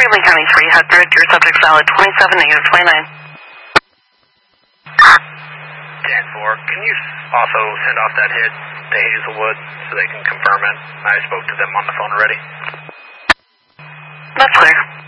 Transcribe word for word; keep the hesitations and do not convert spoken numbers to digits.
three, Lee County three, head bridge, your subject's valid twenty-seven, negative twenty-nine. ten four, can you also send off that hit to Hazelwood so they can confirm it? I spoke to them on the phone already. That's clear.